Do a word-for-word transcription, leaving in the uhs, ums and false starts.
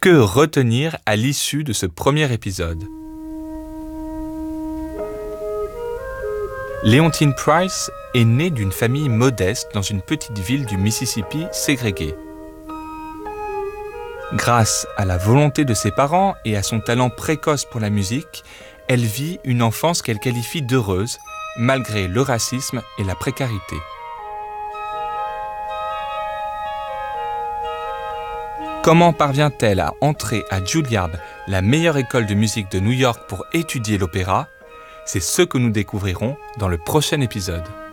Que retenir à l'issue de ce premier épisode ? Leontine Price est née d'une famille modeste dans une petite ville du Mississippi ségrégée. Grâce à la volonté de ses parents et à son talent précoce pour la musique, elle vit une enfance qu'elle qualifie d'heureuse, malgré le racisme et la précarité. Comment parvient-elle à entrer à Juilliard, la meilleure école de musique de New York, pour étudier l'opéra ? C'est ce que nous découvrirons dans le prochain épisode.